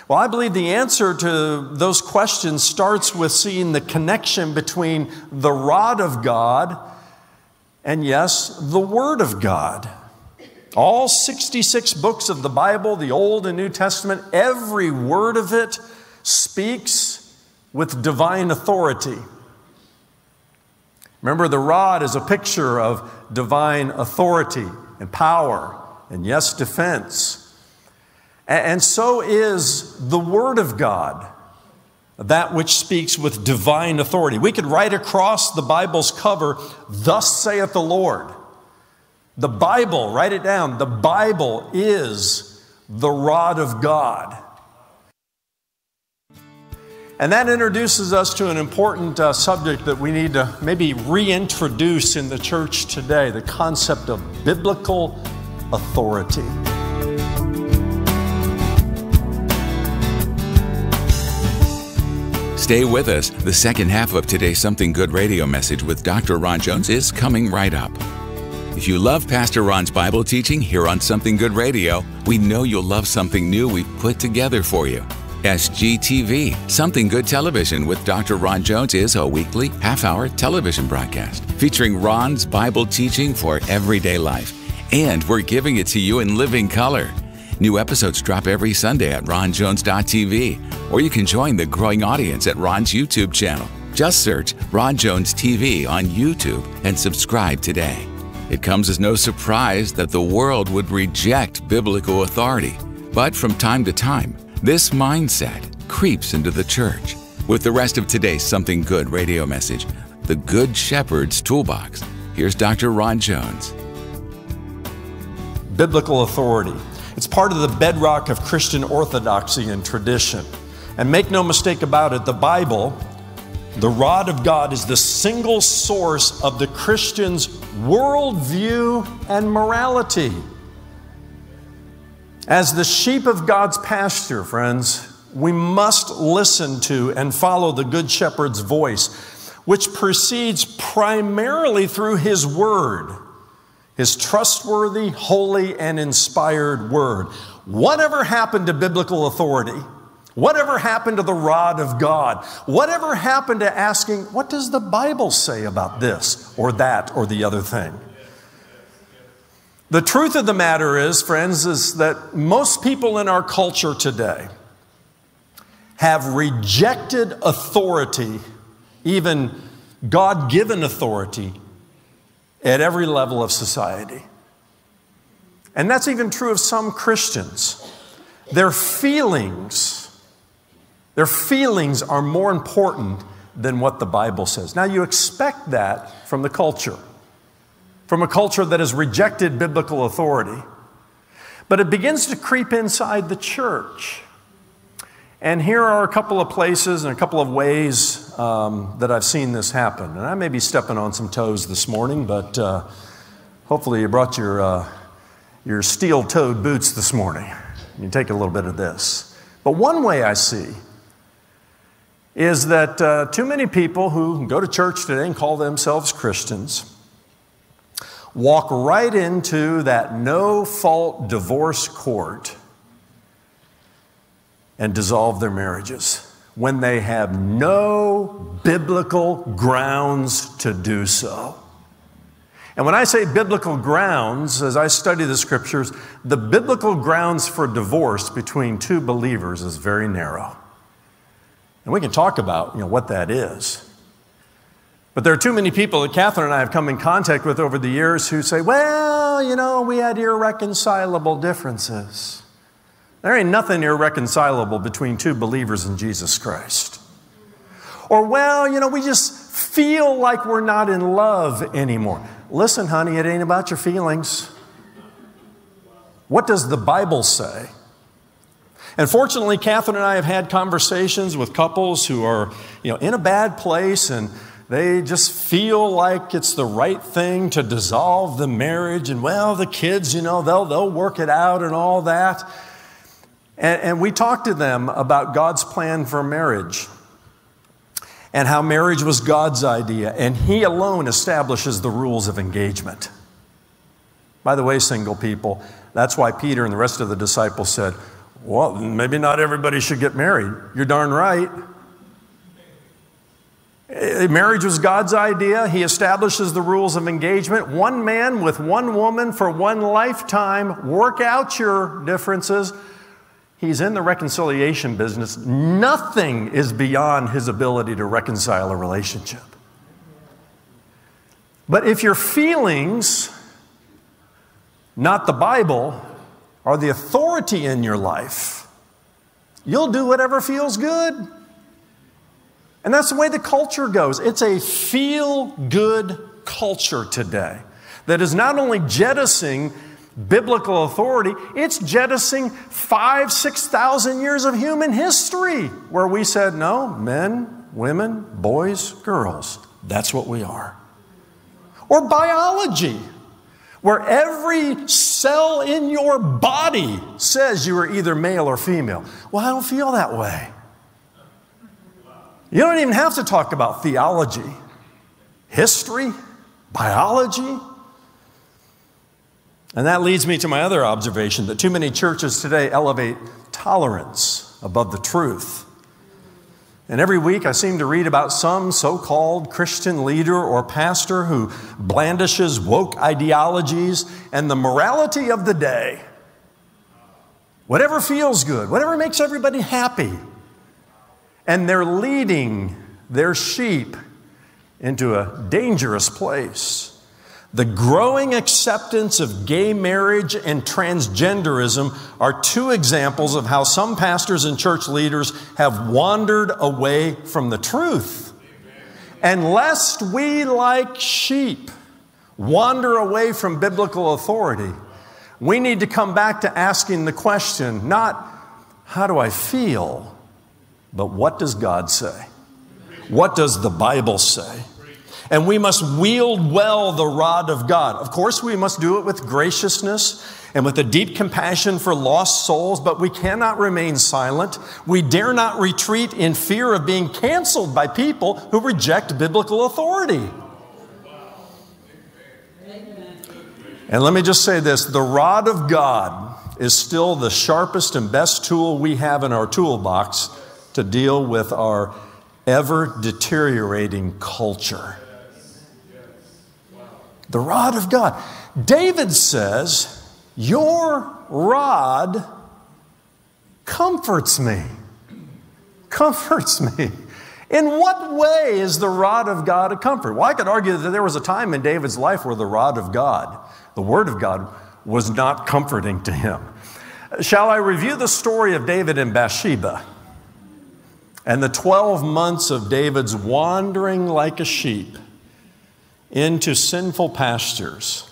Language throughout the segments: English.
Well, I believe the answer to those questions starts with seeing the connection between the rod of God and, yes, the Word of God. All 66 books of the Bible, the Old and New Testament, every word of it speaks with divine authority. Remember, the rod is a picture of divine authority and power and, yes, defense. And so is the Word of God, that which speaks with divine authority. We could write across the Bible's cover, "Thus saith the Lord." The Bible, write it down, the Bible is the rod of God. And that introduces us to an important subject that we need to maybe reintroduce in the church today, the concept of biblical authority. Stay with us. The second half of today's Something Good radio message with Dr. Ron Jones is coming right up. If you love Pastor Ron's Bible teaching here on Something Good Radio, we know you'll love something new we've put together for you. SGTV, Something Good Television with Dr. Ron Jones is a weekly half-hour television broadcast featuring Ron's Bible teaching for everyday life. And we're giving it to you in living color. New episodes drop every Sunday at ronjones.tv, or you can join the growing audience at Ron's YouTube channel. Just search Ron Jones TV on YouTube and subscribe today. It comes as no surprise that the world would reject biblical authority, but from time to time, this mindset creeps into the church. With the rest of today's Something Good radio message, The Good Shepherd's Toolbox, here's Dr. Ron Jones. Biblical authority. It's part of the bedrock of Christian orthodoxy and tradition. And make no mistake about it, the Bible, the rod of God, is the single source of the Christian's worldview and morality. As the sheep of God's pasture, friends, we must listen to and follow the Good Shepherd's voice, which proceeds primarily through His Word, His trustworthy, holy, and inspired Word. Whatever happened to biblical authority? Whatever happened to the rod of God? Whatever happened to asking, what does the Bible say about this or that or the other thing? The truth of the matter is, friends, is that most people in our culture today have rejected authority, even God-given authority, at every level of society. And that's even true of some Christians. Their feelings are more important than what the Bible says. Now, you expect that from the culture, from a culture that has rejected biblical authority. But it begins to creep inside the church. And here are a couple of places and a couple of ways that I've seen this happen. And I may be stepping on some toes this morning, but hopefully you brought your steel-toed boots this morning. You can take a little bit of this. But one way I see is that too many people who go to church today and call themselves Christians walk right into that no-fault divorce court and dissolve their marriages when they have no biblical grounds to do so. And when I say biblical grounds, as I study the scriptures, the biblical grounds for divorce between two believers is very narrow. And we can talk about, what that is. But there are too many people that Catherine and I have come in contact with over the years who say, well, we had irreconcilable differences. There ain't nothing irreconcilable between two believers in Jesus Christ. Or, we just feel like we're not in love anymore. Listen, honey, it ain't about your feelings. What does the Bible say? And fortunately, Catherine and I have had conversations with couples who are, in a bad place, and they just feel like it's the right thing to dissolve the marriage. And, the kids, they'll work it out and all that. And we talked to them about God's plan for marriage and how marriage was God's idea, and He alone establishes the rules of engagement. By the way, single people, that's why Peter and the rest of the disciples said, Well, maybe not everybody should get married. You're darn right. Marriage was God's idea. He establishes the rules of engagement. One man with one woman for one lifetime. Work out your differences. He's in the reconciliation business. Nothing is beyond his ability to reconcile a relationship. But if your feelings, not the Bible, are the authority in your life, you'll do whatever feels good. And that's the way the culture goes. It's a feel-good culture today that is not only jettisoning biblical authority, it's jettisoning 5,000, 6,000 years of human history where we said, no, men, women, boys, girls, that's what we are. Or biology, where every cell in your body says you are either male or female. Well, I don't feel that way. You don't even have to talk about theology, history, biology. And that leads me to my other observation, that too many churches today elevate tolerance above the truth. And every week I seem to read about some so-called Christian leader or pastor who blandishes woke ideologies and the morality of the day. Whatever feels good, whatever makes everybody happy. And they're leading their sheep into a dangerous place. The growing acceptance of gay marriage and transgenderism are two examples of how some pastors and church leaders have wandered away from the truth. And lest we, like sheep, wander away from biblical authority, we need to come back to asking the question, not how do I feel, but what does God say? What does the Bible say? And we must wield well the rod of God. Of course, we must do it with graciousness and with a deep compassion for lost souls, but we cannot remain silent. We dare not retreat in fear of being canceled by people who reject biblical authority. And let me just say this, the rod of God is still the sharpest and best tool we have in our toolbox to deal with our ever-deteriorating culture. The rod of God. David says, your rod comforts me. Comforts me. In what way is the rod of God a comfort? Well, I could argue that there was a time in David's life where the rod of God, the Word of God, was not comforting to him. Shall I review the story of David and Bathsheba and the 12 months of David's wandering like a sheep into sinful pastures?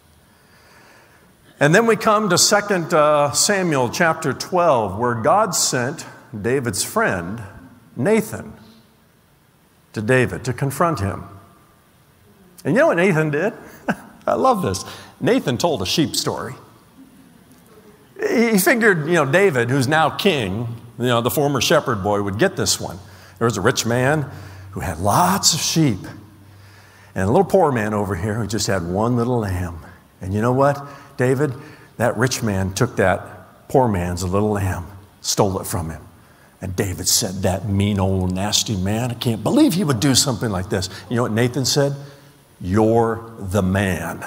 And then we come to 2 Samuel chapter 12, where God sent David's friend, Nathan, to David to confront him. And you know what Nathan did? I love this. Nathan told a sheep story. He figured, David, who's now king, the former shepherd boy, would get this one. There was a rich man who had lots of sheep, and a little poor man over here who just had one little lamb. And you know what, David? That rich man took that poor man's little lamb, stole it from him. And David said, that mean old nasty man, I can't believe he would do something like this. You know what Nathan said? You're the man.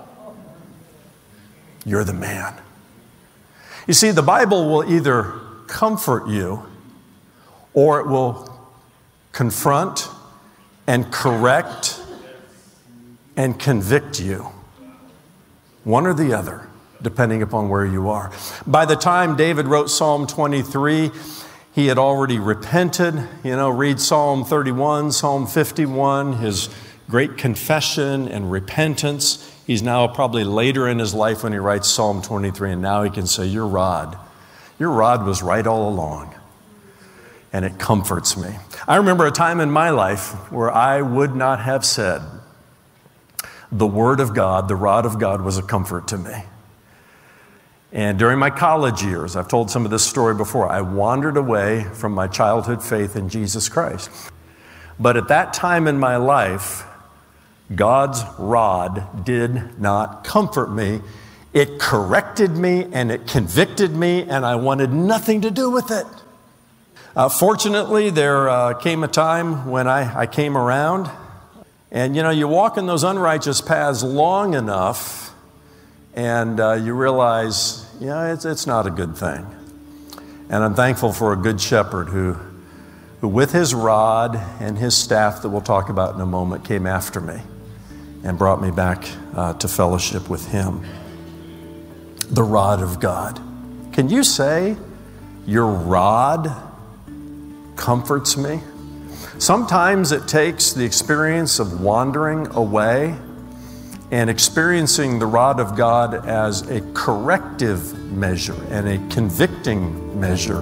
You're the man. You see, the Bible will either comfort you or it will confront and correct and convict you. One or the other, depending upon where you are. By the time David wrote Psalm 23, he had already repented. Read Psalm 31, Psalm 51, his great confession and repentance. He's now probably later in his life when he writes Psalm 23, and now he can say, your rod was right all along, and it comforts me. I remember a time in my life where I would not have said, the Word of God, the rod of God was a comfort to me. And during my college years, I've told some of this story before, I wandered away from my childhood faith in Jesus Christ. But at that time in my life, God's rod did not comfort me. It corrected me and it convicted me, and I wanted nothing to do with it. Fortunately, there came a time when I came around, and you walk in those unrighteous paths long enough, and you realize, it's not a good thing. And I'm thankful for a good shepherd who with his rod and his staff that we'll talk about in a moment, came after me and brought me back to fellowship with him. The rod of God. Can you say, your rod comforts me? Sometimes it takes the experience of wandering away and experiencing the rod of God as a corrective measure and a convicting measure.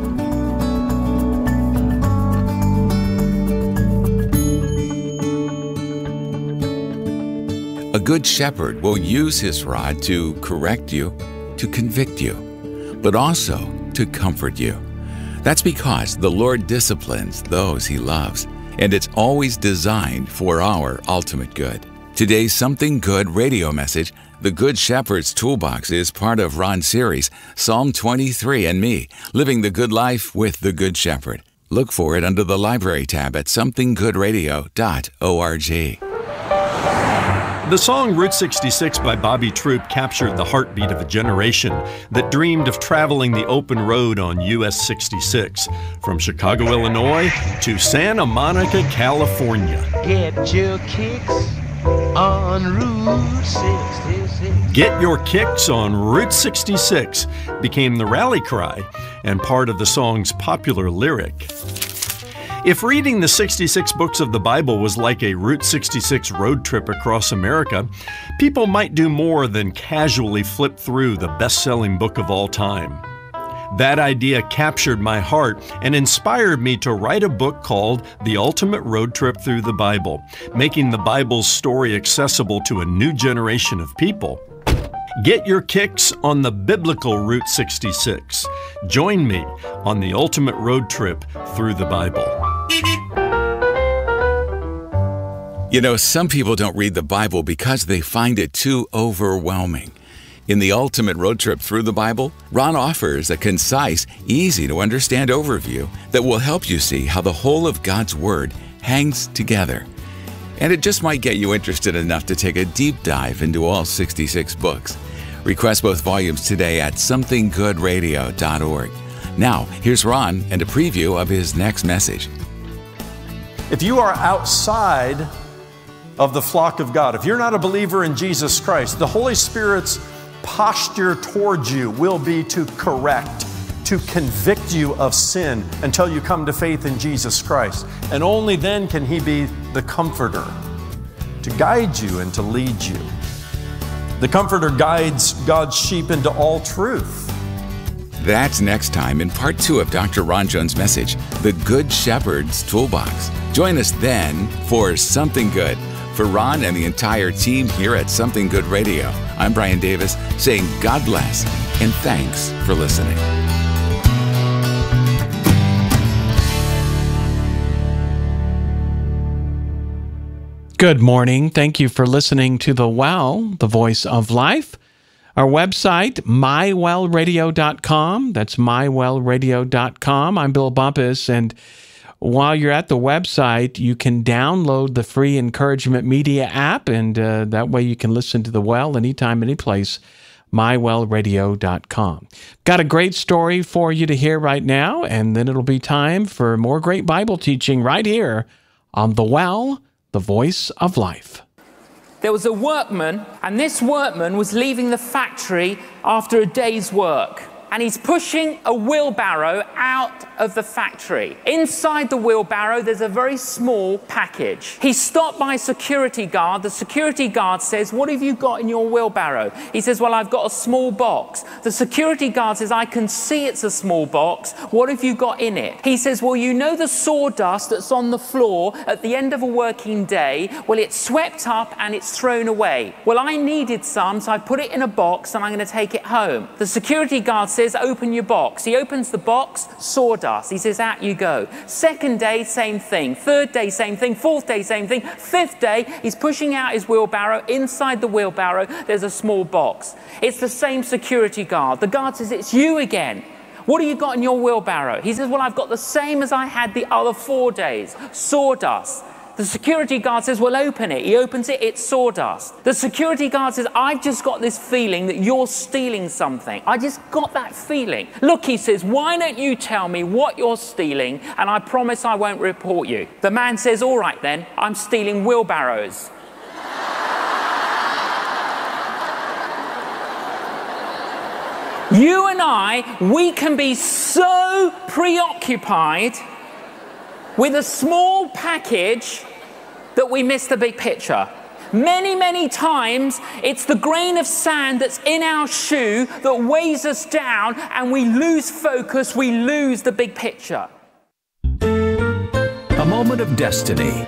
A good shepherd will use his rod to correct you, to convict you, but also to comfort you. That's because the Lord disciplines those he loves, and it's always designed for our ultimate good. Today's Something Good radio message, The Good Shepherd's Toolbox, is part of Ron's series, Psalm 23 and Me, Living the Good Life with the Good Shepherd. Look for it under the Library tab at somethinggoodradio.org. The song Route 66 by Bobby Troup captured the heartbeat of a generation that dreamed of traveling the open road on US 66 from Chicago, Illinois to Santa Monica, California. Get your kicks on Route 66. Get your kicks on Route 66 became the rally cry and part of the song's popular lyric. If reading the 66 books of the Bible was like a Route 66 road trip across America, people might do more than casually flip through the best-selling book of all time. That idea captured my heart and inspired me to write a book called The Ultimate Road Trip Through the Bible, making the Bible's story accessible to a new generation of people. Get your kicks on the biblical Route 66. Join me on the ultimate road trip through the Bible. Some people don't read the Bible because they find it too overwhelming. In the Ultimate Road Trip Through the Bible, Ron offers a concise, easy-to-understand overview that will help you see how the whole of God's Word hangs together. And it just might get you interested enough to take a deep dive into all 66 books. Request both volumes today at somethinggoodradio.org. Now, here's Ron and a preview of his next message. If you are outside of the flock of God, if you're not a believer in Jesus Christ, the Holy Spirit's posture towards you will be to correct, to convict you of sin until you come to faith in Jesus Christ. And only then can He be the comforter to guide you and to lead you. The comforter guides God's sheep into all truth. That's next time in part 2 of Dr. Ron Jones' message, The Good Shepherd's Toolbox. Join us then for Something Good. For Ron and the entire team here at Something Good Radio, I'm Brian Davis saying God bless and thanks for listening. Good morning. Thank you for listening to The Well, the Voice of Life. Our website, mywellradio.com. That's mywellradio.com. I'm Bill Bumpus, and while you're at the website, you can download the free Encouragement Media app, and that way you can listen to The Well anytime, anyplace, mywellradio.com. Got a great story for you to hear right now, and then it'll be time for more great Bible teaching right here on The Well, the Voice of Life. There was a workman, and this workman was leaving the factory after a day's work. And he's pushing a wheelbarrow out of the factory. Inside the wheelbarrow, there's a very small package. He's stopped by a security guard. The security guard says, "What have you got in your wheelbarrow?" He says, "Well, I've got a small box." The security guard says, "I can see it's a small box. What have you got in it?" He says, "Well, you know the sawdust that's on the floor at the end of a working day? Well, it's swept up and it's thrown away. Well, I needed some, so I put it in a box and I'm going to take it home." The security guard says, says, open your box. He opens the box, sawdust. He says, out you go. Second day, same thing. Third day, same thing. Fourth day, same thing. Fifth day, he's pushing out his wheelbarrow. Inside the wheelbarrow, there's a small box. It's the same security guard. The guard says, it's you again. What have you got in your wheelbarrow? He says, well, I've got the same as I had the other 4 days, sawdust. The security guard says, well, open it. He opens it, it's sawdust. The security guard says, I've just got this feeling that you're stealing something. I just got that feeling. Look, he says, why don't you tell me what you're stealing, and I promise I won't report you. The man says, all right then, I'm stealing wheelbarrows. You and I, we can be so preoccupied with a small package that we miss the big picture. Many, many times, it's the grain of sand that's in our shoe that weighs us down, and we lose focus, we lose the big picture. A moment of destiny.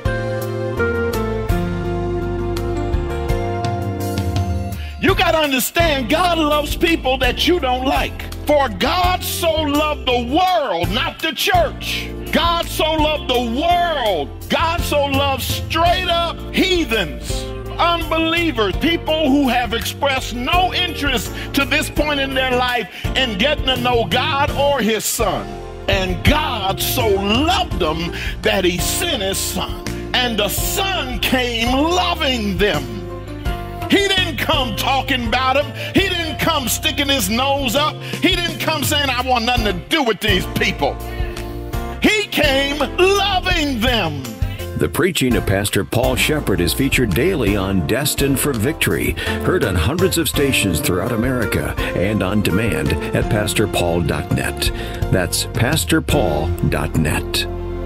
You got to understand, God loves people that you don't like. For God so loved the world, not the church. God so loved the world. God so loved straight up heathens, unbelievers, people who have expressed no interest to this point in their life in getting to know God or his son. And God so loved them that he sent his son. And the son came loving them. He didn't come talking about them. He didn't come sticking his nose up. He didn't come saying, I want nothing to do with these people. He came loving them. The preaching of Pastor Paul Shepherd is featured daily on Destined for Victory, heard on hundreds of stations throughout America and on demand at pastorpaul.net. That's pastorpaul.net.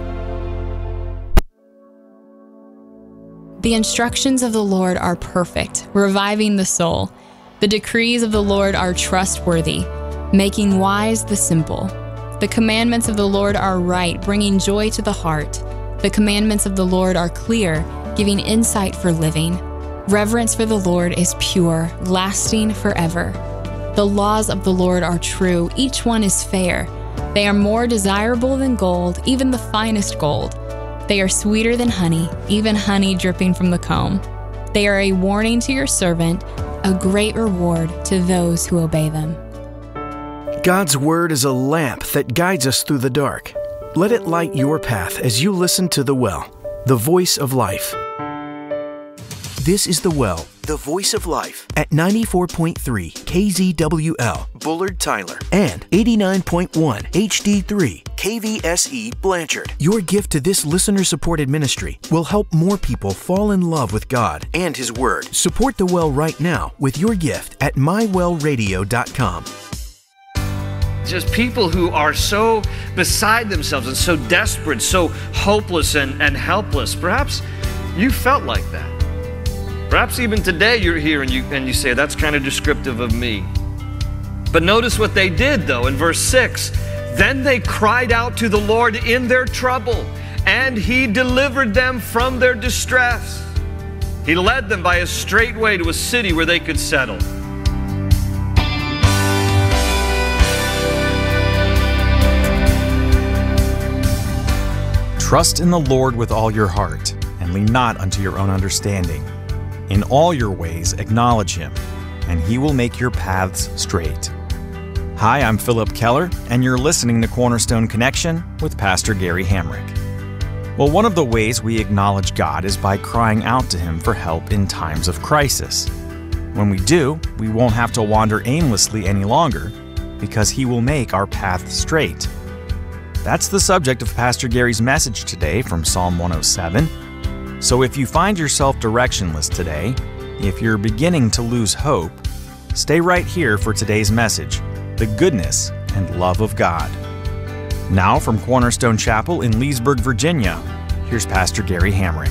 The instructions of the Lord are perfect, reviving the soul. The decrees of the Lord are trustworthy, making wise the simple. The commandments of the Lord are right, bringing joy to the heart. The commandments of the Lord are clear, giving insight for living. Reverence for the Lord is pure, lasting forever. The laws of the Lord are true, each one is fair. They are more desirable than gold, even the finest gold. They are sweeter than honey, even honey dripping from the comb. They are a warning to your servant, a great reward to those who obey them. God's Word is a lamp that guides us through the dark. Let it light your path as you listen to The Well, the voice of life. This is The Well, the voice of life, at 94.3 KZWL, Bullard, Tyler, and 89.1 HD3, KVSE, Blanchard. Your gift to this listener-supported ministry will help more people fall in love with God and His Word. Support The Well right now with your gift at mywellradio.com. Just people who are so beside themselves and so desperate, so hopeless and helpless. Perhaps you felt like that. Perhaps even today you're here and you say, that's kind of descriptive of me. But notice what they did though in verse 6. Then they cried out to the Lord in their trouble, and He delivered them from their distress. He led them by a straight way to a city where they could settle. Trust in the Lord with all your heart, and lean not unto your own understanding. In all your ways acknowledge Him, and He will make your paths straight. Hi, I'm Philip Keller, and you're listening to Cornerstone Connection with Pastor Gary Hamrick. Well, one of the ways we acknowledge God is by crying out to Him for help in times of crisis. When we do, we won't have to wander aimlessly any longer, because He will make our path straight. That's the subject of Pastor Gary's message today from Psalm 107. So if you find yourself directionless today, if you're beginning to lose hope, stay right here for today's message, the goodness and love of God. Now from Cornerstone Chapel in Leesburg, Virginia, here's Pastor Gary Hamrick.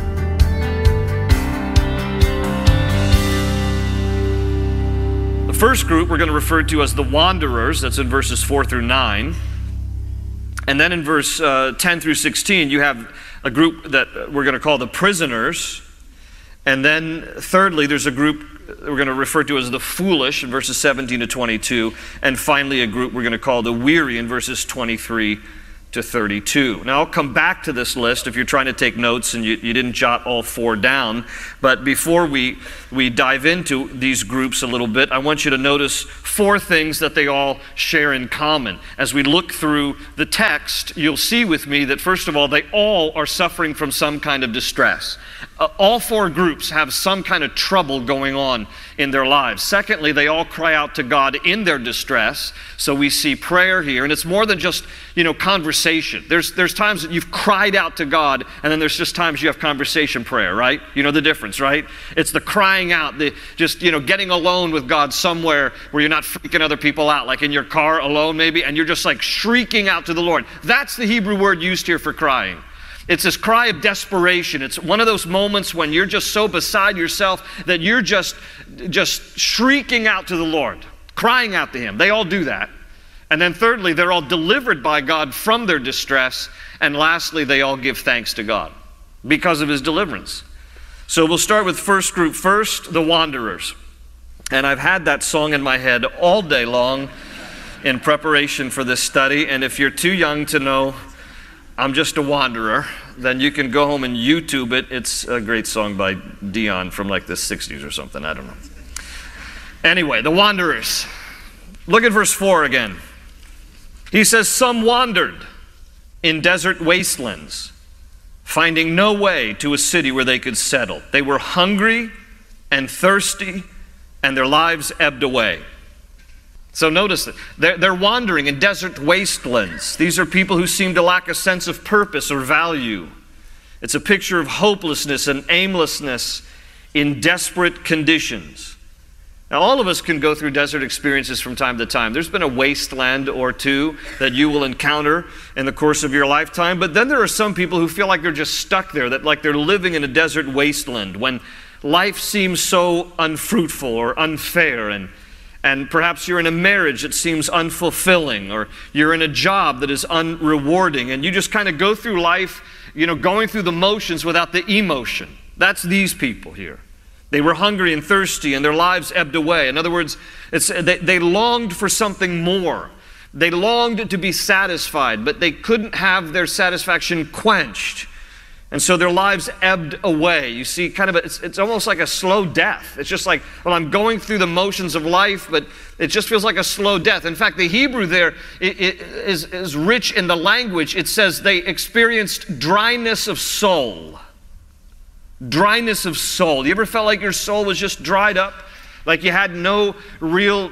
The first group we're going to refer to as the wanderers. That's in verses 4 through 9. And then in verse 10 through 16, you have a group that we're going to call the prisoners. And then thirdly, there's a group we're going to refer to as the foolish in verses 17 to 22, and finally a group we're going to call the weary in verses 23 to 32. Now, I'll come back to this list if you're trying to take notes and you didn't jot all 4 down. But before we dive into these groups a little bit, I want you to notice 4 things that they all share in common. As we look through the text, you'll see with me that, first of all, they all are suffering from some kind of distress. All 4 groups have some kind of trouble going on in their lives. Secondly, they all cry out to God in their distress. So we see prayer here, and it's more than just, conversation. There's times that you've cried out to God, and then there's just times you have conversation prayer, right? You know the difference, right? It's the crying out, the just, getting alone with God somewhere where you're not freaking other people out, like in your car alone maybe, and you're just like shrieking out to the Lord. That's the Hebrew word used here for crying. It's this cry of desperation. It's one of those moments when you're just so beside yourself that you're just shrieking out to the Lord, crying out to Him. They all do that. And then thirdly, they're all delivered by God from their distress. And lastly, they all give thanks to God because of His deliverance. So we'll start with first group first, the wanderers. And I've had that song in my head all day long in preparation for this study. And if you're too young to know I'm just a wanderer, then you can go home and YouTube it. It's a great song by Dion from like the 60s or something. I don't know. Anyway, the wanderers. Look at verse 4 again. He says, some wandered in desert wastelands, finding no way to a city where they could settle. They were hungry and thirsty, and their lives ebbed away. So notice that they're wandering in desert wastelands. These are people who seem to lack a sense of purpose or value. It's a picture of hopelessness and aimlessness in desperate conditions. Now, all of us can go through desert experiences from time to time. There's been a wasteland or two that you will encounter in the course of your lifetime, but then there are some people who feel like they're just stuck there, that like they're living in a desert wasteland when life seems so unfruitful or unfair, and perhaps you're in a marriage that seems unfulfilling, or you're in a job that is unrewarding, and you just kind of go through life, going through the motions without the emotion. That's these people here. They were hungry and thirsty, and their lives ebbed away. In other words, they longed for something more. They longed to be satisfied, but they couldn't have their satisfaction quenched. And so their lives ebbed away. You see, it's almost like a slow death. It's just like, well, I'm going through the motions of life, but it just feels like a slow death. In fact, the Hebrew there is rich in the language. It says they experienced dryness of soul. Dryness of soul. You ever felt like your soul was just dried up? Like you had no real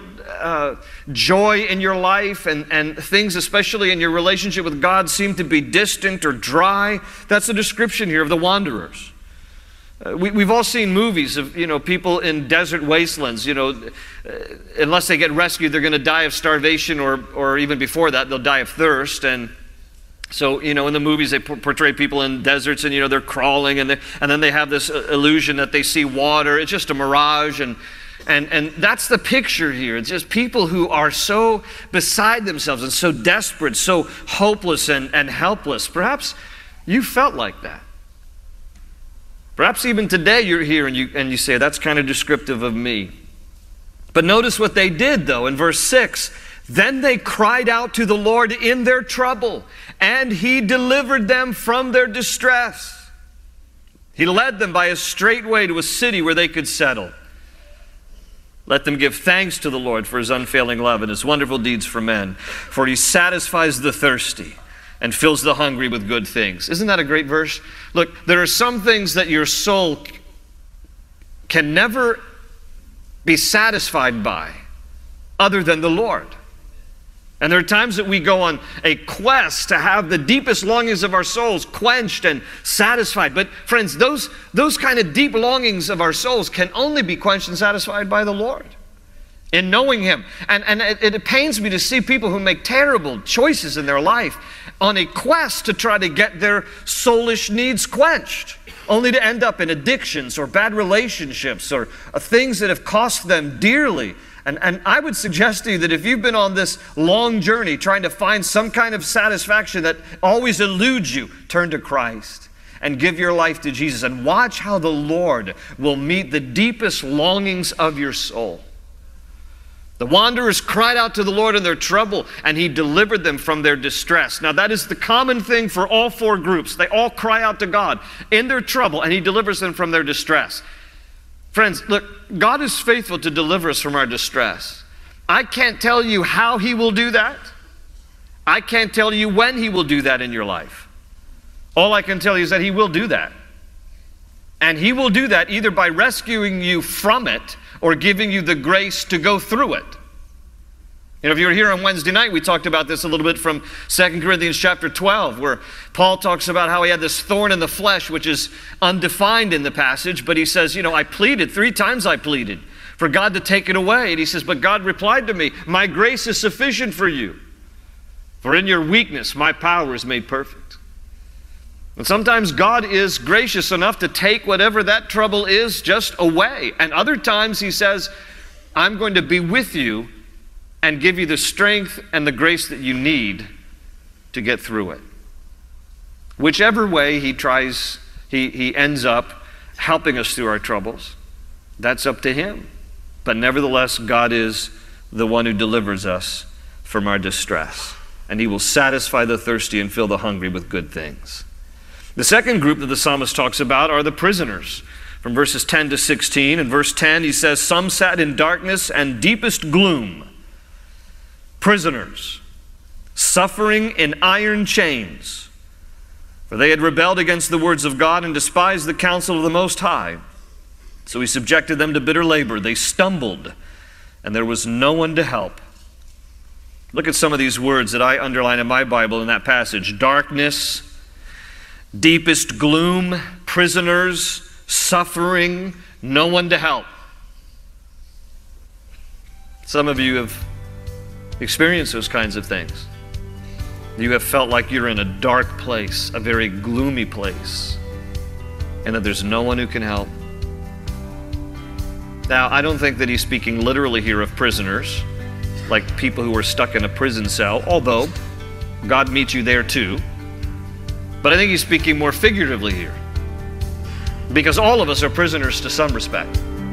joy in your life, and things, especially in your relationship with God, seem to be distant or dry? That's a description here of the wanderers. We've all seen movies of people in desert wastelands. Unless they get rescued, they're going to die of starvation, or even before that, they'll die of thirst. And so, in the movies, they portray people in deserts, and, they're crawling, and then they have this illusion that they see water. It's just a mirage, and that's the picture here. It's just people who are so beside themselves and so desperate, so hopeless and helpless. Perhaps you felt like that. Perhaps even today you're here and you say, that's kind of descriptive of me. But notice what they did, though, in verse 6. Then they cried out to the Lord in their trouble, and He delivered them from their distress. He led them by a straight way to a city where they could settle. Let them give thanks to the Lord for His unfailing love and His wonderful deeds for men, for He satisfies the thirsty and fills the hungry with good things. Isn't that a great verse? Look, there are some things that your soul can never be satisfied by other than the Lord. And there are times that we go on a quest to have the deepest longings of our souls quenched and satisfied. But friends, those kind of deep longings of our souls can only be quenched and satisfied by the Lord, in knowing Him. And it pains me to see people who make terrible choices in their life on a quest to try to get their soulish needs quenched, only to end up in addictions or bad relationships or things that have cost them dearly. And I would suggest to you that if you've been on this long journey trying to find some kind of satisfaction that always eludes you, turn to Christ and give your life to Jesus, and watch how the Lord will meet the deepest longings of your soul. The wanderers cried out to the Lord in their trouble, and He delivered them from their distress. Now that is the common thing for all four groups. They all cry out to God in their trouble, and He delivers them from their distress. Friends, look, God is faithful to deliver us from our distress. I can't tell you how He will do that. I can't tell you when He will do that in your life. All I can tell you is that He will do that. And He will do that either by rescuing you from it or giving you the grace to go through it. You know, if you were here on Wednesday night, we talked about this a little bit from 2 Corinthians chapter 12, where Paul talks about how he had this thorn in the flesh, which is undefined in the passage, but he says, you know, I pleaded, 3 times I pleaded for God to take it away. And he says, but God replied to me, my grace is sufficient for you, for in your weakness my power is made perfect. And sometimes God is gracious enough to take whatever that trouble is just away. And other times He says, I'm going to be with you and give you the strength and the grace that you need to get through it. Whichever way He tries, he ends up helping us through our troubles. That's up to Him. But nevertheless, God is the one who delivers us from our distress. And He will satisfy the thirsty and fill the hungry with good things. The second group that the psalmist talks about are the prisoners. From verses 10 to 16, in verse 10 he says, some sat in darkness and deepest gloom. Prisoners, suffering in iron chains. For they had rebelled against the words of God and despised the counsel of the Most High. So He subjected them to bitter labor. They stumbled, and there was no one to help. Look at some of these words that I underline in my Bible in that passage. Darkness, deepest gloom, prisoners, suffering, no one to help. Some of you have experienced those kinds of things. You have felt like you're in a dark place, a very gloomy place, and that there's no one who can help. Now, I don't think that he's speaking literally here of prisoners, like people who are stuck in a prison cell, although God meets you there too. But I think he's speaking more figuratively here, because all of us are prisoners to some respect.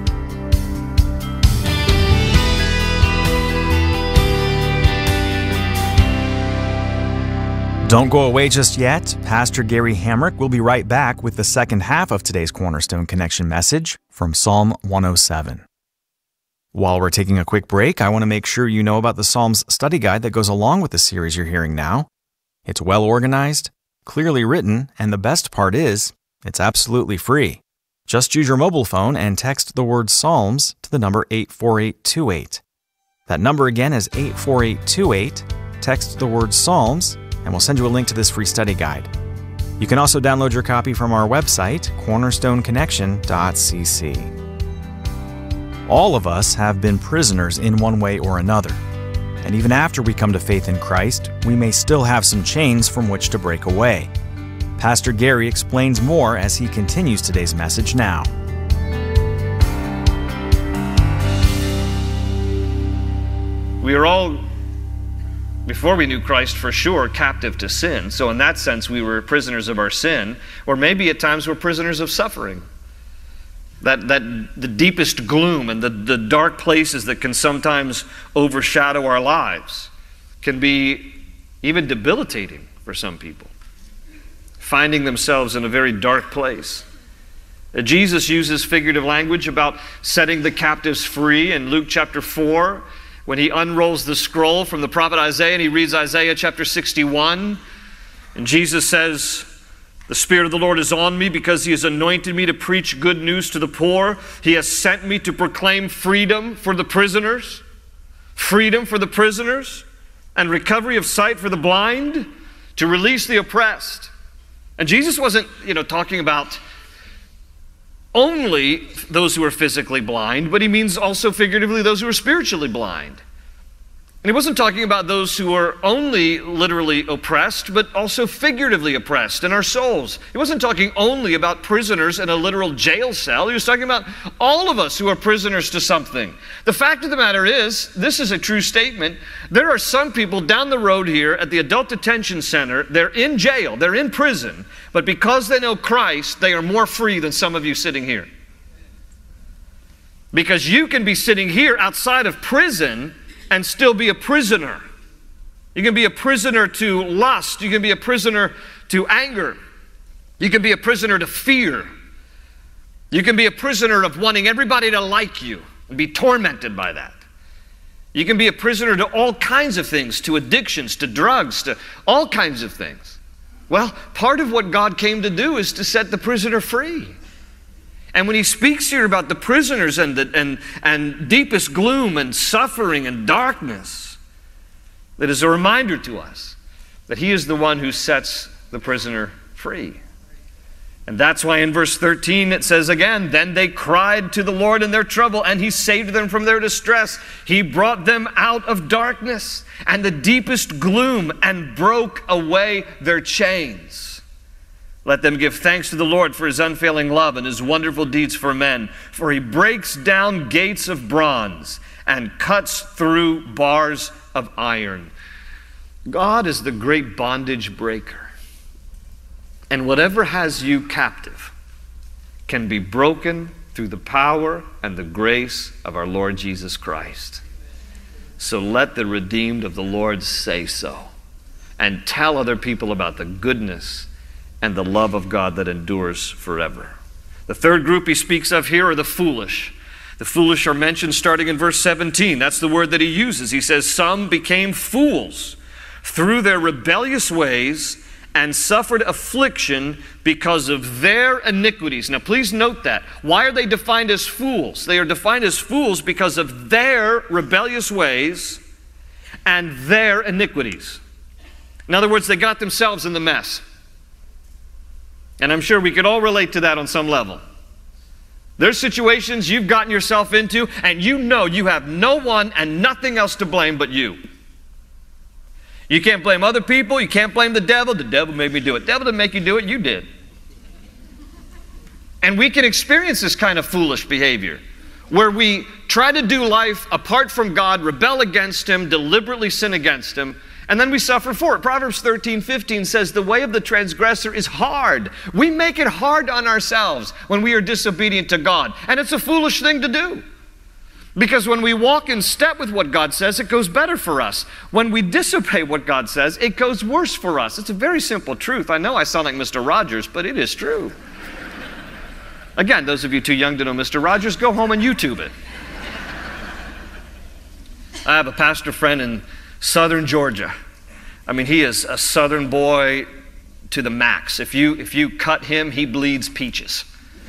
Don't go away just yet. Pastor Gary Hamrick will be right back with the second half of today's Cornerstone Connection message from Psalm 107. While we're taking a quick break, I want to make sure you know about the Psalms study guide that goes along with the series you're hearing now. It's well organized, clearly written, and the best part is, it's absolutely free. Just use your mobile phone and text the word Psalms to the number 84828. That number again is 84828. Text the word Psalms, and we'll send you a link to this free study guide. You can also download your copy from our website, cornerstoneconnection.cc. All of us have been prisoners in one way or another. And even after we come to faith in Christ, we may still have some chains from which to break away. Pastor Gary explains more as he continues today's message now. We are all, before we knew Christ, for sure, captive to sin. So in that sense, we were prisoners of our sin, or maybe at times we're prisoners of suffering. That the deepest gloom and the dark places that can sometimes overshadow our lives can be even debilitating for some people, finding themselves in a very dark place. Jesus uses figurative language about setting the captives free in Luke chapter 4, when he unrolls the scroll from the prophet Isaiah and he reads Isaiah chapter 61. And Jesus says, the Spirit of the Lord is on me because He has anointed me to preach good news to the poor. He has sent me to proclaim freedom for the prisoners, and recovery of sight for the blind, to release the oppressed. And Jesus wasn't, talking about only those who are physically blind, but He means also figuratively those who are spiritually blind. And he wasn't talking about those who are only literally oppressed, but also figuratively oppressed in our souls. He wasn't talking only about prisoners in a literal jail cell. He was talking about all of us who are prisoners to something. The fact of the matter is, this is a true statement, there are some people down the road here at the Adult Detention Center, they're in jail, they're in prison, but because they know Christ, they are more free than some of you sitting here. Because you can be sitting here outside of prison and still be a prisoner. You can be a prisoner to lust. You can be a prisoner to anger. You can be a prisoner to fear. You can be a prisoner of wanting everybody to like you and be tormented by that. You can be a prisoner to all kinds of things, to addictions, to drugs, to all kinds of things. Well, part of what God came to do is to set the prisoner free. And when he speaks here about the prisoners and deepest gloom and suffering and darkness, that is a reminder to us that he is the one who sets the prisoner free. And that's why in verse 13 it says again, then they cried to the Lord in their trouble, and he saved them from their distress. He brought them out of darkness and the deepest gloom and broke away their chains. Let them give thanks to the Lord for his unfailing love and his wonderful deeds for men. For he breaks down gates of bronze and cuts through bars of iron. God is the great bondage breaker. And whatever has you captive can be broken through the power and the grace of our Lord Jesus Christ. So let the redeemed of the Lord say so, and tell other people about the goodness and the love of God that endures forever. The third group he speaks of here are the foolish. The foolish are mentioned starting in verse 17. That's the word that he uses. He says, some became fools through their rebellious ways and suffered affliction because of their iniquities. Now please note that. Why are they defined as fools? They are defined as fools because of their rebellious ways and their iniquities. In other words, they got themselves in the mess. And I'm sure we could all relate to that on some level. There's situations you've gotten yourself into, and you know you have no one and nothing else to blame but you. You can't blame other people. You can't blame the devil. The devil made me do it. The devil didn't make you do it. You did. And we can experience this kind of foolish behavior where we try to do life apart from God, rebel against him, deliberately sin against him, and then we suffer for it. Proverbs 13:15 says, the way of the transgressor is hard. We make it hard on ourselves when we are disobedient to God. And it's a foolish thing to do. Because when we walk in step with what God says, it goes better for us. When we disobey what God says, it goes worse for us. It's a very simple truth. I know I sound like Mr. Rogers, but it is true. Again, those of you too young to know Mr. Rogers, go home and YouTube it. I have a pastor friend in Southern Georgia. I mean, he is a Southern boy to the max. If you cut him, he bleeds peaches.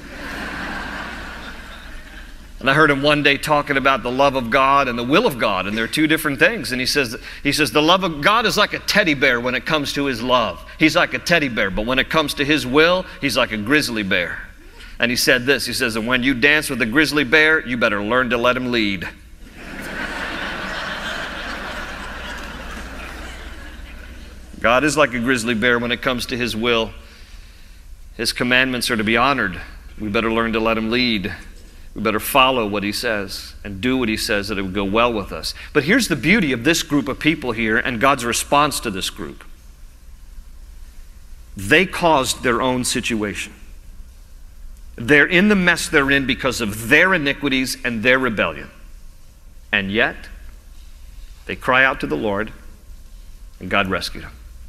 And I heard him one day talking about the love of God and the will of God, and they're two different things. And he says the love of God is like a teddy bear when it comes to his love. He's like a teddy bear, but when it comes to his will, he's like a grizzly bear. And he said this, he says, and when you dance with a grizzly bear, you better learn to let him lead. God is like a grizzly bear when it comes to his will. His commandments are to be honored. We better learn to let him lead. We better follow what he says and do what he says, that it would go well with us. But here's the beauty of this group of people here and God's response to this group. They caused their own situation. They're in the mess they're in because of their iniquities and their rebellion. And yet, they cry out to the Lord, and God rescued them.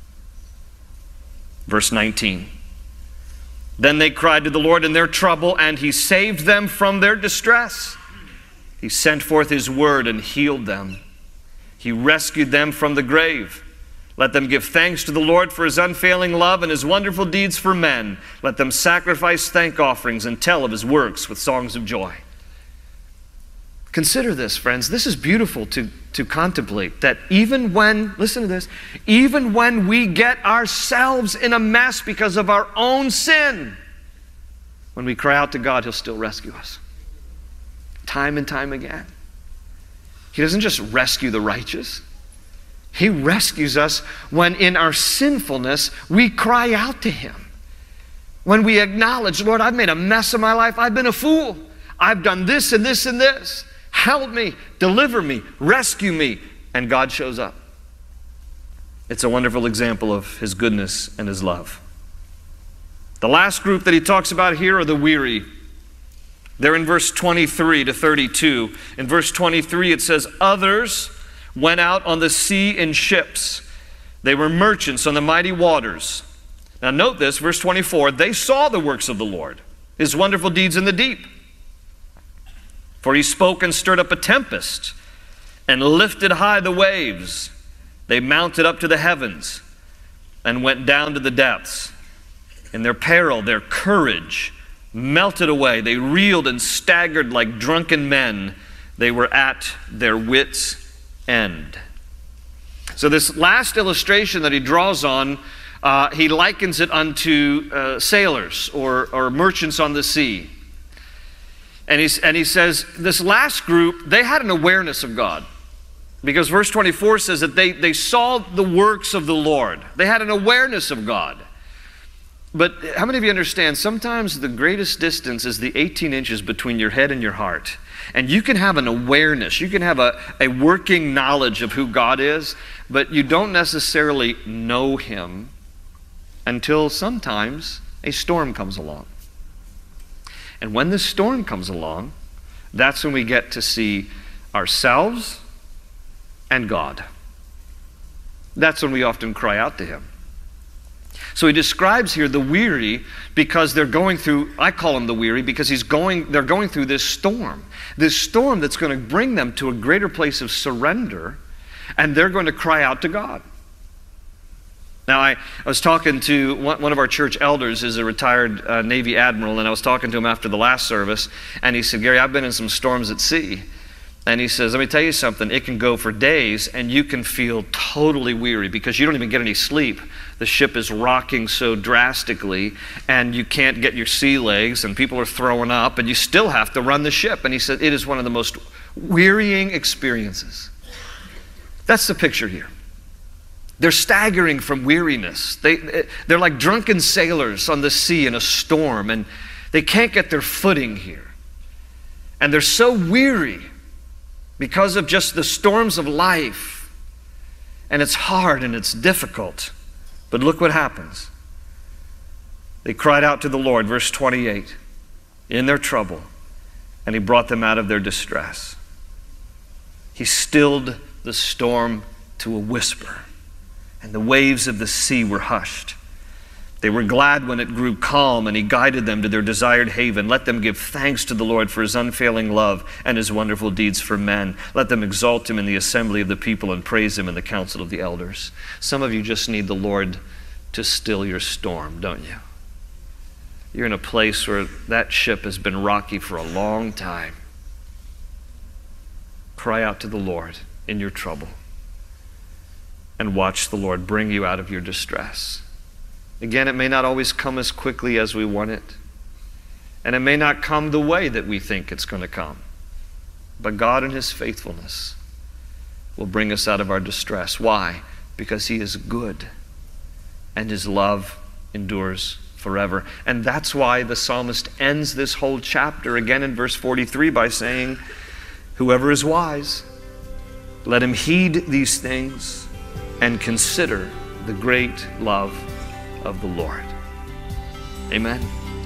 Verse 19. Then they cried to the Lord in their trouble, and he saved them from their distress. He sent forth his word and healed them. He rescued them from the grave. Let them give thanks to the Lord for his unfailing love and his wonderful deeds for men. Let them sacrifice thank offerings and tell of his works with songs of joy. Consider this, friends. This is beautiful to contemplate, that even when, listen to this, even when we get ourselves in a mess because of our own sin, when we cry out to God, he'll still rescue us. Time and time again. He doesn't just rescue the righteous. He rescues us when in our sinfulness we cry out to Him. When we acknowledge, Lord, I've made a mess of my life. I've been a fool. I've done this and this and this. Help me, deliver me, rescue me. And God shows up. It's a wonderful example of His goodness and His love. The last group that He talks about here are the weary. They're in verse 23 to 32. In verse 23 it says, others went out on the sea in ships. They were merchants on the mighty waters. Now note this, verse 24, they saw the works of the Lord, His wonderful deeds in the deep. For He spoke and stirred up a tempest and lifted high the waves. They mounted up to the heavens and went down to the depths. In their peril, their courage melted away. They reeled and staggered like drunken men. They were at their wits' end. So this last illustration that he draws on, he likens it unto sailors or merchants on the sea. And he says, this last group, they had an awareness of God. Because verse 24 says that they saw the works of the Lord. They had an awareness of God. But how many of you understand, sometimes the greatest distance is the 18 inches between your head and your heart. And you can have an awareness, you can have a working knowledge of who God is, but you don't necessarily know Him until sometimes a storm comes along. And when the storm comes along, that's when we get to see ourselves and God. That's when we often cry out to Him. So he describes here the weary because they're going through, I call him the weary because they're going through this storm that's going to bring them to a greater place of surrender, and they're going to cry out to God. Now, I was talking to one of our church elders, is a retired Navy admiral, and I was talking to him after the last service, and he said, Gary, I've been in some storms at sea. And he says, let me tell you something, it can go for days and you can feel totally weary because you don't even get any sleep. The ship is rocking so drastically and you can't get your sea legs and people are throwing up and you still have to run the ship. And he said, it is one of the most wearying experiences. That's the picture here. They're staggering from weariness. They're like drunken sailors on the sea in a storm and they can't get their footing here. And they're so weary because of just the storms of life. And it's hard and it's difficult. But look what happens. They cried out to the Lord, verse 28, in their trouble, and He brought them out of their distress. He stilled the storm to a whisper, and the waves of the sea were hushed. They were glad when it grew calm, and He guided them to their desired haven. Let them give thanks to the Lord for His unfailing love and His wonderful deeds for men. Let them exalt Him in the assembly of the people and praise Him in the council of the elders. Some of you just need the Lord to still your storm, don't you? You're in a place where that ship has been rocky for a long time. Cry out to the Lord in your trouble and watch the Lord bring you out of your distress. Again, it may not always come as quickly as we want it. And it may not come the way that we think it's going to come. But God in His faithfulness will bring us out of our distress. Why? Because He is good and His love endures forever. And that's why the psalmist ends this whole chapter again in verse 43 by saying, whoever is wise, let him heed these things and consider the great love of the Lord. Amen.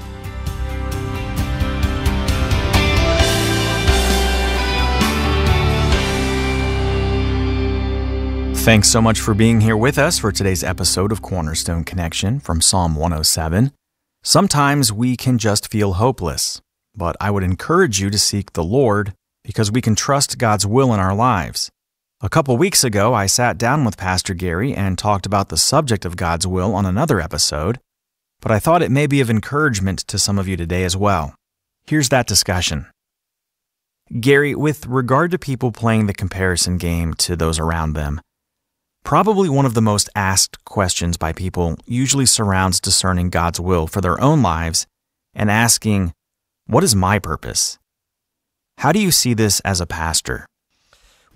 Thanks so much for being here with us for today's episode of Cornerstone Connection from Psalm 107. Sometimes we can just feel hopeless, but I would encourage you to seek the Lord because we can trust God's will in our lives. A couple weeks ago, I sat down with Pastor Gary and talked about the subject of God's will on another episode, but I thought it may be of encouragement to some of you today as well. Here's that discussion. Gary, with regard to people playing the comparison game to those around them, probably one of the most asked questions by people usually surrounds discerning God's will for their own lives and asking, what is my purpose? How do you see this as a pastor?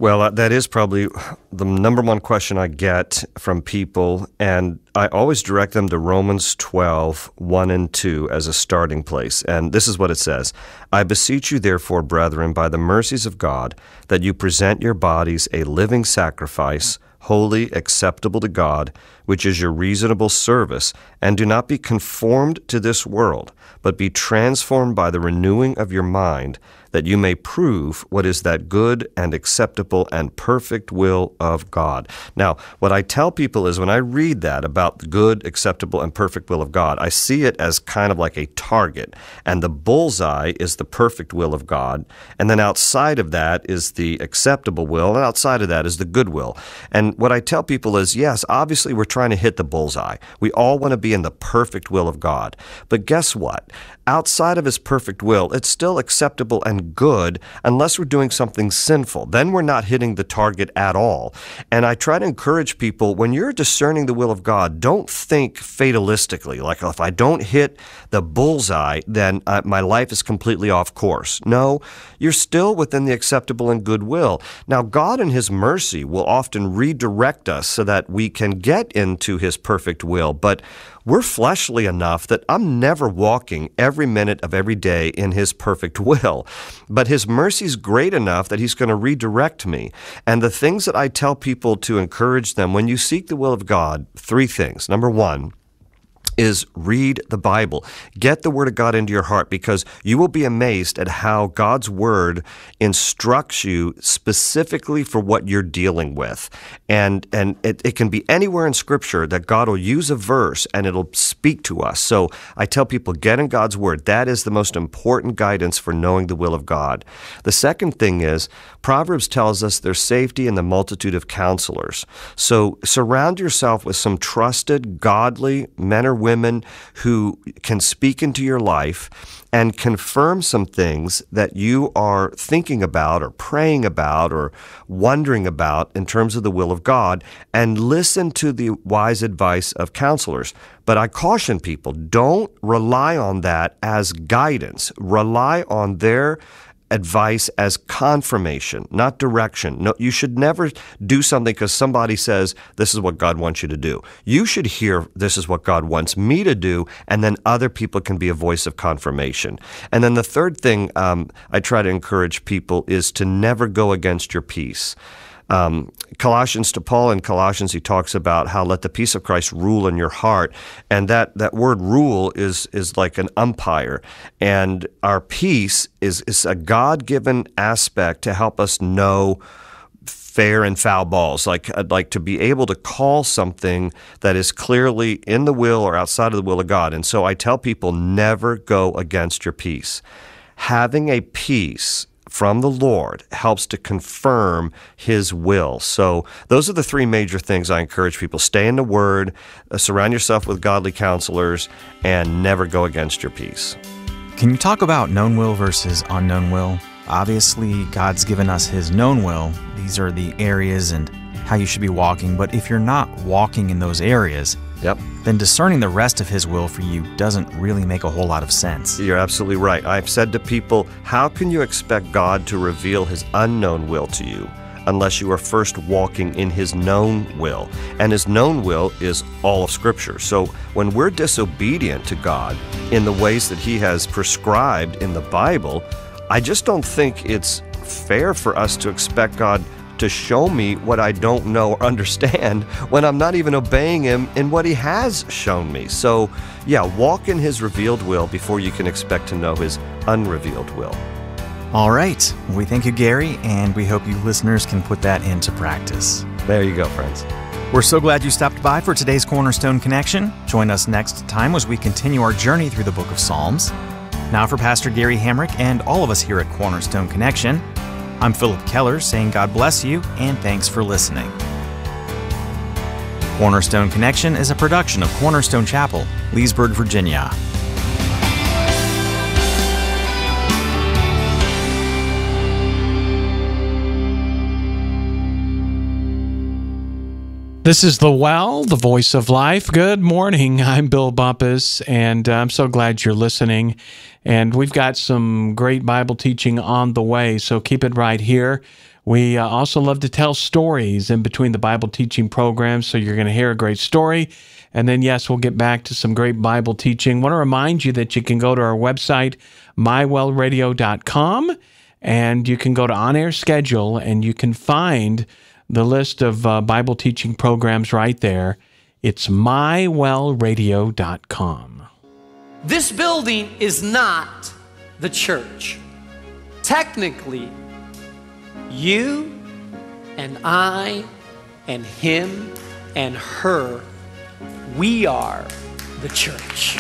Well, that is probably the number one question I get from people, and I always direct them to Romans 12, 1 and 2 as a starting place. And this is what it says: I beseech you, therefore, brethren, by the mercies of God, that you present your bodies a living sacrifice, holy, acceptable to God, which is your reasonable service, and do not be conformed to this world, but be transformed by the renewing of your mind, that you may prove what is that good and acceptable and perfect will of God. Now, what I tell people is when I read that about the good, acceptable, and perfect will of God, I see it as kind of like a target, and the bullseye is the perfect will of God, and then outside of that is the acceptable will, and outside of that is the good will. And what I tell people is, yes, obviously we're trying to hit the bullseye. We all want to be in the perfect will of God. But guess what? Outside of His perfect will, it's still acceptable and good unless we're doing something sinful. Then we're not hitting the target at all. And I try to encourage people, when you're discerning the will of God, don't think fatalistically, like if I don't hit the bullseye, then my life is completely off course. No, you're still within the acceptable and good will. Now, God in His mercy will often redirect us so that we can get into His perfect will, but we're fleshly enough that I'm never walking every minute of every day in His perfect will. But His mercy's great enough that He's going to redirect me. And the things that I tell people to encourage them, when you seek the will of God, 3 things. Number 1 is read the Bible. Get the Word of God into your heart, because you will be amazed at how God's Word instructs you specifically for what you're dealing with. And it can be anywhere in Scripture that God will use a verse and it'll speak to us. So I tell people, get in God's Word. That is the most important guidance for knowing the will of God. The second thing is, Proverbs tells us there's safety in the multitude of counselors. So surround yourself with some trusted, godly men or women who can speak into your life and confirm some things that you are thinking about or praying about or wondering about in terms of the will of God, and listen to the wise advice of counselors. But I caution people, don't rely on that as guidance. Rely on their advice as confirmation, not direction. No, you should never do something because somebody says, this is what God wants you to do. You should hear, this is what God wants me to do, and then other people can be a voice of confirmation. And then the third thing I try to encourage people is to never go against your peace. To Paul in Colossians, he talks about how let the peace of Christ rule in your heart. And that word rule is like an umpire. And our peace is a God-given aspect to help us know fair and foul balls, like to be able to call something that is clearly in the will or outside of the will of God. And so I tell people, never go against your peace. Having a peace from the Lord helps to confirm His will. So those are the 3 major things I encourage people. Stay in the Word, surround yourself with godly counselors, and never go against your peace. Can you talk about known will versus unknown will? Obviously, God's given us His known will. These are the areas and how you should be walking. But if you're not walking in those areas, then discerning the rest of His will for you doesn't really make a whole lot of sense. You're absolutely right. I've said to people, how can you expect God to reveal His unknown will to you unless you are first walking in His known will? And His known will is all of Scripture. So when we're disobedient to God in the ways that He has prescribed in the Bible, I just don't think it's fair for us to expect God to show me what I don't know or understand when I'm not even obeying Him in what He has shown me. So, walk in His revealed will before you can expect to know His unrevealed will. All right. We thank you, Gary, and we hope you listeners can put that into practice. There you go, friends. We're so glad you stopped by for today's Cornerstone Connection. Join us next time as we continue our journey through the book of Psalms. Now for Pastor Gary Hamrick and all of us here at Cornerstone Connection, I'm Philip Keller saying God bless you and thanks for listening. Cornerstone Connection is a production of Cornerstone Chapel, Leesburg, Virginia. This is The Well, the voice of life. Good morning. I'm Bill Bumpus, and I'm so glad you're listening. And we've got some great Bible teaching on the way, so keep it right here. We also love to tell stories in between the Bible teaching programs, so you're going to hear a great story. And then, yes, we'll get back to some great Bible teaching. I want to remind you that you can go to our website, mywellradio.com, and you can go to On Air Schedule, and you can find the list of Bible teaching programs right there. It's mywellradio.com. This building is not the church. Technically, you and I and him and her, we are the church.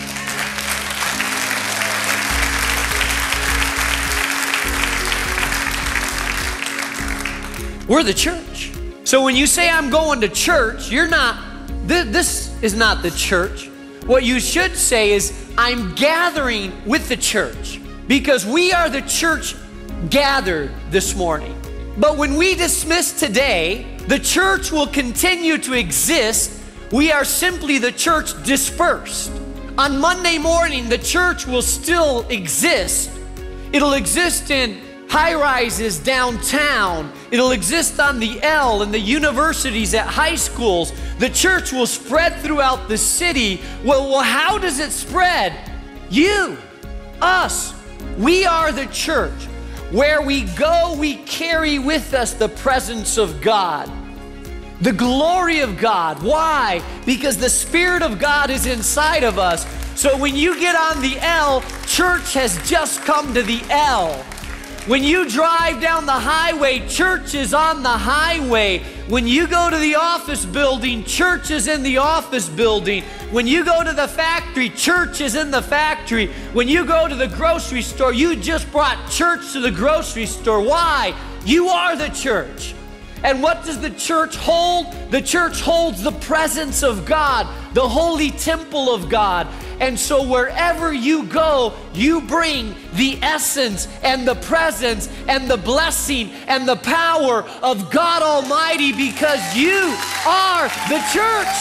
We're the church. So when you say I'm going to church, you're not, this is not the church. What you should say is I'm gathering with the church, because we are the church gathered this morning. But when we dismiss today, the church will continue to exist. We are simply the church dispersed. On Monday morning, the church will still exist. It'll exist in high-rises downtown. It'll exist on the L in the universities, at high schools. The church will spread throughout the city. Well, how does it spread? You, us, we are the church. Where we go, we carry with us the presence of God, the glory of God. Why? Because the Spirit of God is inside of us. So when you get on the L, church has just come to the L. When you drive down the highway, church is on the highway. When you go to the office building, church is in the office building. When you go to the factory, church is in the factory. When you go to the grocery store, you just brought church to the grocery store. Why? You are the church. And what does the church hold? The church holds the presence of God, the holy temple of God. And so wherever you go, you bring the essence and the presence and the blessing and the power of God Almighty, because you are the church.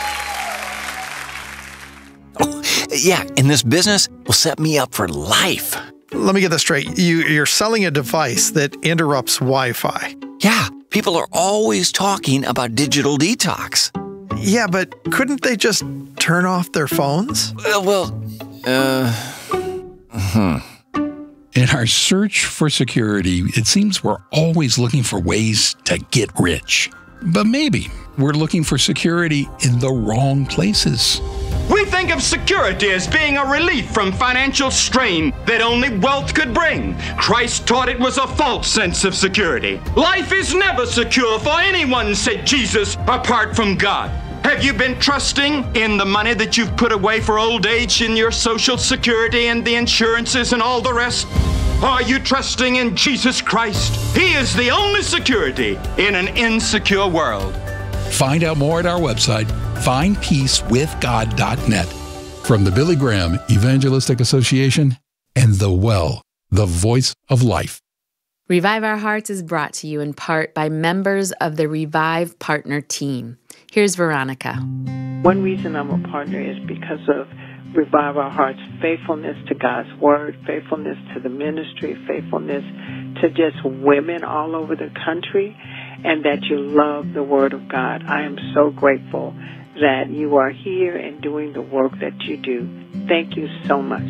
Oh, yeah, and this business will set me up for life. Let me get this straight. You're selling a device that interrupts Wi-Fi. Yeah, people are always talking about digital detox. Yeah, but couldn't they just turn off their phones? In our search for security, it seems we're always looking for ways to get rich. But maybe we're looking for security in the wrong places. We think of security as being a relief from financial strain that only wealth could bring. Christ taught it was a false sense of security. Life is never secure for anyone, said Jesus, apart from God. Have you been trusting in the money that you've put away for old age, in your Social Security and the insurances and all the rest? Are you trusting in Jesus Christ? He is the only security in an insecure world. Find out more at our website, findpeacewithgod.net. From the Billy Graham Evangelistic Association and The Well, the voice of life. Revive Our Hearts is brought to you in part by members of the Revive Partner Team. Here's Veronica. One reason I'm a partner is because of Revive Our Hearts' faithfulness to God's Word, faithfulness to the ministry, faithfulness to just women all over the country, and that you love the Word of God. I am so grateful that you are here and doing the work that you do. Thank you so much.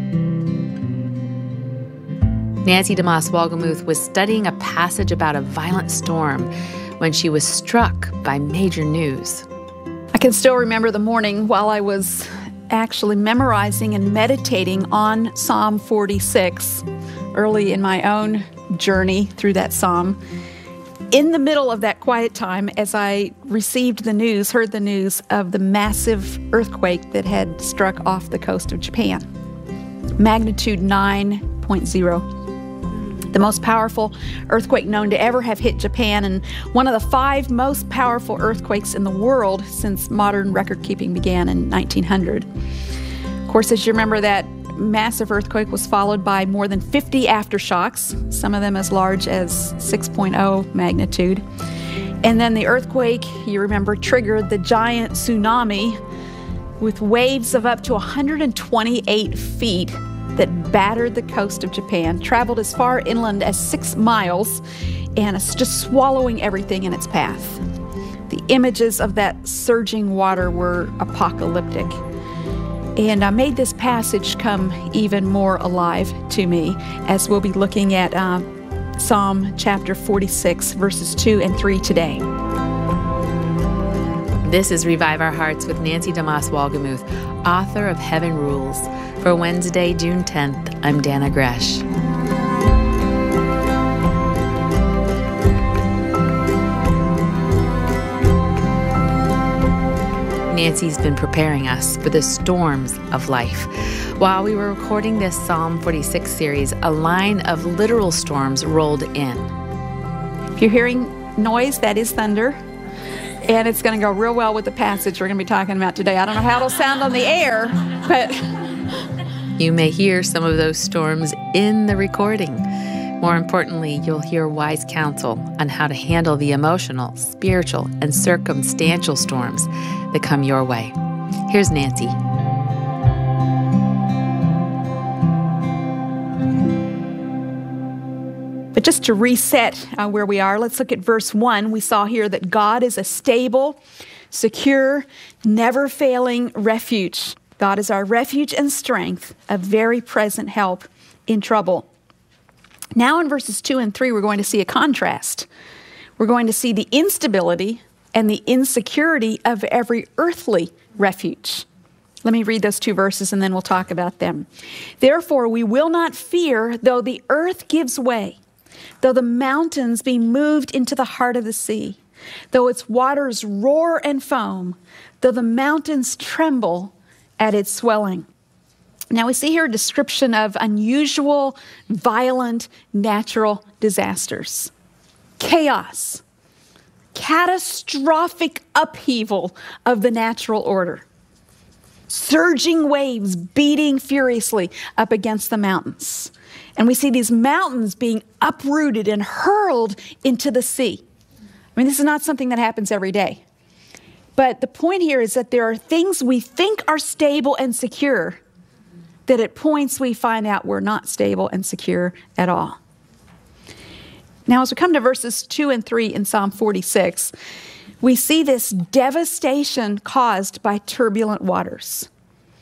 Nancy DeMoss Wolgemuth was studying a passage about a violent storm when she was struck by major news. I can still remember the morning while I was actually memorizing and meditating on Psalm 46 early in my own journey through that psalm. In the middle of that quiet time, as I received the news, heard the news of the massive earthquake that had struck off the coast of Japan. Magnitude 9.0. The most powerful earthquake known to ever have hit Japan, and one of the 5 most powerful earthquakes in the world since modern record keeping began in 1900. Of course, as you remember, that massive earthquake was followed by more than 50 aftershocks, some of them as large as 6.0 magnitude. And then the earthquake, you remember, triggered the giant tsunami with waves of up to 128 feet that battered the coast of Japan, traveled as far inland as 6 miles, and it's just swallowing everything in its path. The images of that surging water were apocalyptic. And I made this passage come even more alive to me as we'll be looking at Psalm chapter 46, verses 2 and 3 today. This is Revive Our Hearts with Nancy DeMoss Wolgemuth, author of Heaven Rules. For Wednesday, June 10th, I'm Dana Gresh. Nancy's been preparing us for the storms of life. While we were recording this Psalm 46 series, a line of literal storms rolled in. If you're hearing noise, that is thunder. And it's going to go real well with the passage we're going to be talking about today. I don't know how it'll sound on the air, but you may hear some of those storms in the recording. More importantly, you'll hear wise counsel on how to handle the emotional, spiritual, and circumstantial storms that come your way. Here's Nancy. But just to reset where we are, let's look at verse 1. We saw here that God is a stable, secure, never-failing refuge. God is our refuge and strength, a very present help in trouble. Now in verses 2 and 3, we're going to see a contrast. We're going to see the instability and the insecurity of every earthly refuge. Let me read those two verses and then we'll talk about them. Therefore, we will not fear though the earth gives way, though the mountains be moved into the heart of the sea, though its waters roar and foam, though the mountains tremble at its swelling. Now we see here a description of unusual, violent, natural disasters. Chaos. Catastrophic upheaval of the natural order. Surging waves beating furiously up against the mountains. And we see these mountains being uprooted and hurled into the sea. I mean, this is not something that happens every day. But the point here is that there are things we think are stable and secure that at points we find out we're not stable and secure at all. Now, as we come to verses 2 and 3 in Psalm 46, we see this devastation caused by turbulent waters.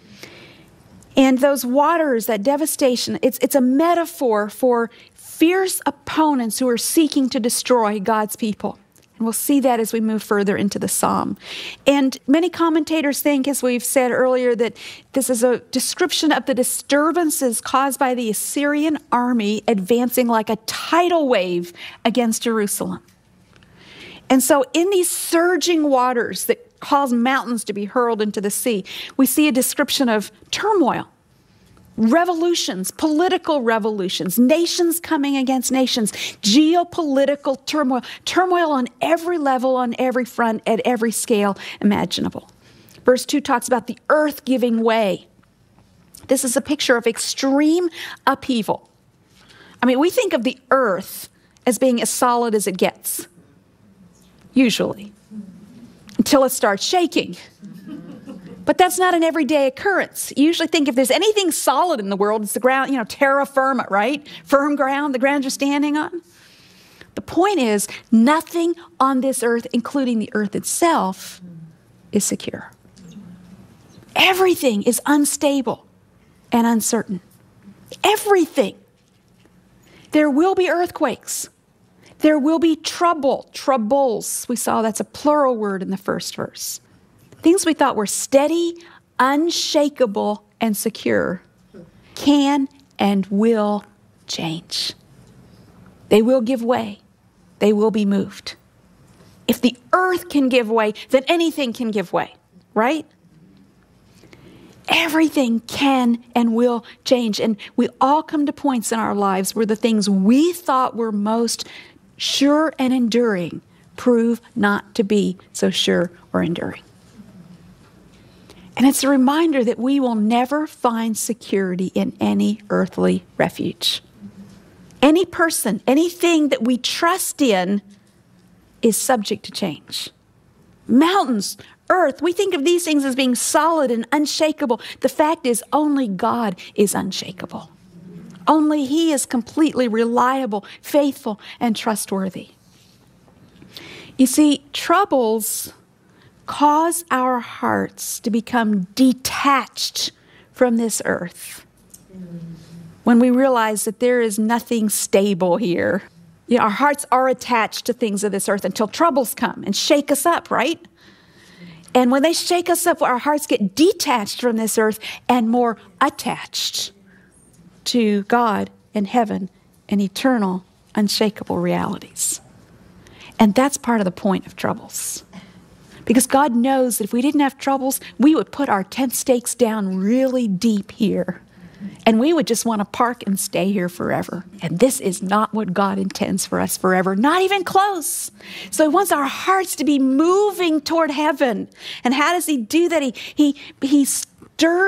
And those waters, that devastation, it's a metaphor for fierce opponents who are seeking to destroy God's people. And we'll see that as we move further into the psalm. And many commentators think, as we've said earlier, that this is a description of the disturbances caused by the Assyrian army advancing like a tidal wave against Jerusalem. And so in these surging waters that cause mountains to be hurled into the sea, we see a description of turmoil. Revolutions, political revolutions, nations coming against nations, geopolitical turmoil on every level, on every front, at every scale imaginable. Verse 2 talks about the earth giving way. This is a picture of extreme upheaval. I mean, we think of the earth as being as solid as it gets, usually, until it starts shaking. But that's not an everyday occurrence. You usually think if there's anything solid in the world, it's the ground, terra firma, right? Firm ground, the ground you're standing on. The point is, nothing on this earth, including the earth itself, is secure. Everything is unstable and uncertain. Everything. There will be earthquakes. There will be troubles. We saw that's a plural word in the first verse. Things we thought were steady, unshakable, and secure can and will change. They will give way. They will be moved. If the earth can give way, then anything can give way, right? Everything can and will change. And we all come to points in our lives where the things we thought were most sure and enduring prove not to be so sure or enduring. And it's a reminder that we will never find security in any earthly refuge. Any person, anything that we trust in is subject to change. Mountains, earth, we think of these things as being solid and unshakable. The fact is, only God is unshakable. Only He is completely reliable, faithful, and trustworthy. You see, troubles cause our hearts to become detached from this earth. When we realize that there is nothing stable here. You know, our hearts are attached to things of this earth until troubles come and shake us up, right? And when they shake us up, our hearts get detached from this earth and more attached to God and heaven and eternal, unshakable realities. And that's part of the point of troubles. Because God knows that if we didn't have troubles, we would put our tent stakes down really deep here. And we would just want to park and stay here forever. And this is not what God intends for us forever, not even close. So He wants our hearts to be moving toward heaven. And how does He do that? He stirs